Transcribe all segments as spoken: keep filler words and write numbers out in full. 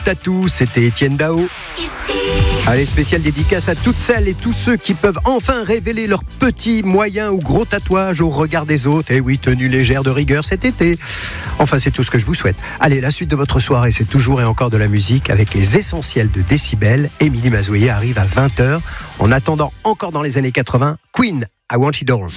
tatou, c'était Étienne Dao. Allez, spéciale dédicace à toutes celles et tous ceux qui peuvent enfin révéler leurs petits, moyens ou gros tatouages au regard des autres. Et oui, tenue légère de rigueur cet été. Enfin, c'est tout ce que je vous souhaite. Allez, la suite de votre soirée, c'est toujours et encore de la musique avec les essentiels de Décibel. Émilie Mazoyer arrive à vingt heures. En attendant, encore dans les années quatre-vintz, Queen, I Want It All.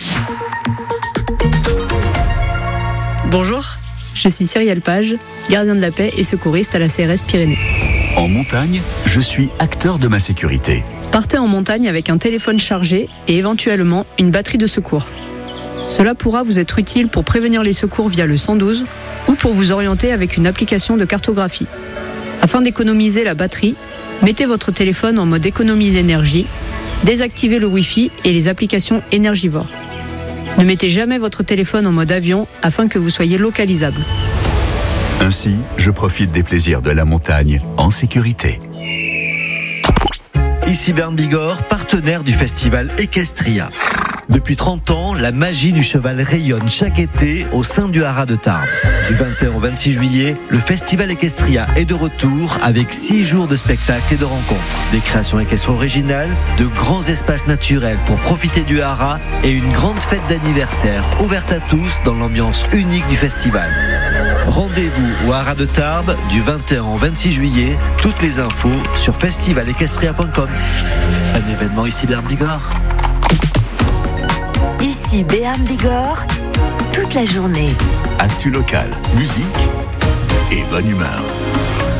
Bonjour, je suis Cyrielle Page, gardien de la paix et secouriste à la C R S Pyrénées. En montagne, je suis acteur de ma sécurité. Partez en montagne avec un téléphone chargé et éventuellement une batterie de secours. Cela pourra vous être utile pour prévenir les secours via le cent douze ou pour vous orienter avec une application de cartographie. Afin d'économiser la batterie, mettez votre téléphone en mode économie d'énergie, désactivez le Wi-Fi et les applications énergivores. Ne mettez jamais votre téléphone en mode avion afin que vous soyez localisable. Ainsi, je profite des plaisirs de la montagne en sécurité. Ici Bernd Bigorre, partenaire du festival Equestria. Depuis trente ans, la magie du cheval rayonne chaque été au sein du Haras de Tarbes. Du vingt et un au vingt-six juillet, le festival Equestria est de retour avec six jours de spectacles et de rencontres. Des créations équestres originales, de grands espaces naturels pour profiter du Haras et une grande fête d'anniversaire ouverte à tous dans l'ambiance unique du festival. Rendez-vous au Haras de Tarbes du vingt et un au vingt-six juillet. Toutes les infos sur festival equestria point com. Un événement ici Bernd Bigorre. Ici Béarn Bigorre, toute la journée. Actu local, musique et bonne humeur.